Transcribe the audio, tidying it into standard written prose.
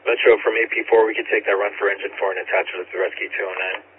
Metro from AP4, we could take that run for engine 4 and attach it to the Rescue 209.